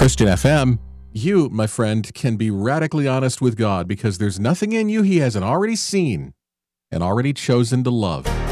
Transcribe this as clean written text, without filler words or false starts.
Christian FM. You, my friend, can be radically honest with God because there's nothing in you he hasn't already seen and already chosen to love.